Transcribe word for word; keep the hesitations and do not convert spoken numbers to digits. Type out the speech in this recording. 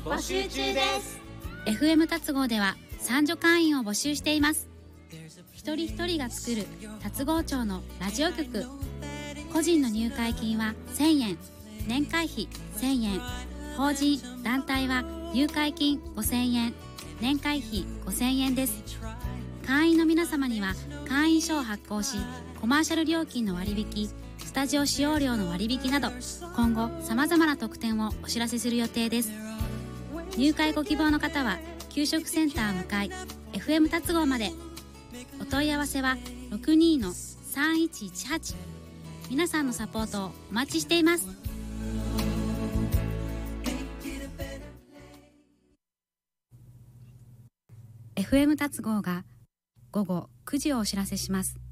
募集中です。 エフエム 達合では賛助会員を募集しています。一人一人が作る達合町のラジオ局。個人の入会金はせんえん、年会費せんえん、法人団体は入会金ごせんえん、年会費ごせんえんです。会員の皆様には会員証を発行し、コマーシャル料金の割引、スタジオ使用料の割引など今後さまざまな特典をお知らせする予定です。入会ご希望の方は給食センター向かい エフエム 達合まで。お問い合わせは ろくにー さんいちいちはち。 皆さんのサポートをお待ちしています。エフエム 達合が午後くじをお知らせします。